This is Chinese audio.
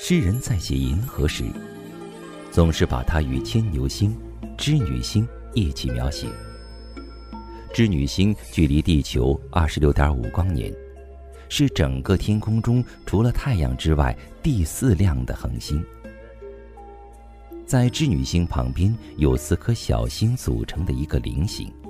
诗人在写银河时，总是把它与牵牛星、织女星一起描写。织女星距离地球26.5光年，是整个天空中除了太阳之外第4亮的恒星。在织女星旁边有4颗小星组成的一个菱形，